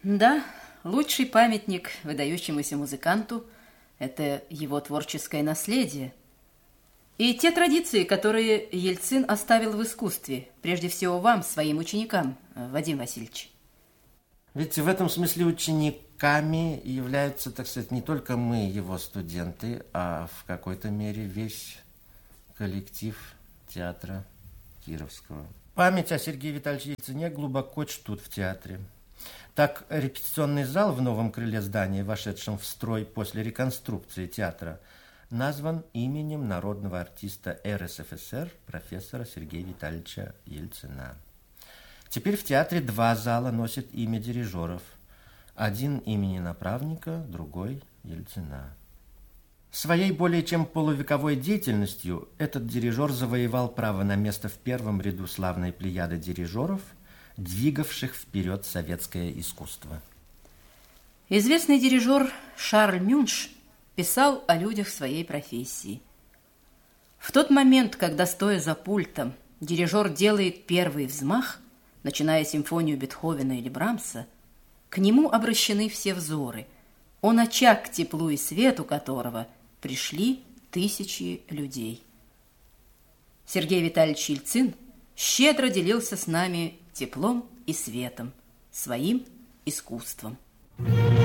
Да, лучший памятник выдающемуся музыканту – это его творческое наследие. И те традиции, которые Ельцин оставил в искусстве, прежде всего вам, своим ученикам, Вадим Васильевич. Ведь в этом смысле учениками являются, так сказать, не только мы, его студенты, а в какой-то мере весь коллектив театра Кировского. Память о Сергее Витальевиче Ельцине глубоко чтут в театре. Так, репетиционный зал в новом крыле здания, вошедшем в строй после реконструкции театра, назван именем народного артиста РСФСР профессора Сергея Витальевича Ельцина. Теперь в театре два зала носят имя дирижеров. Один имени Направника, другой Ельцина. Своей более чем полувековой деятельностью этот дирижер завоевал право на место в первом ряду славной плеяды дирижеров, двигавших вперед советское искусство. Известный дирижер Шарль Мюнш писал о людях своей профессии. В тот момент, когда, стоя за пультом, дирижер делает первый взмах, начиная симфонию Бетховена или Брамса, к нему обращены все взоры. Он очаг, к теплу и свету которого пришли тысячи людей. Сергей Витальевич Ельцин щедро делился с нами теплом и светом, своим искусством.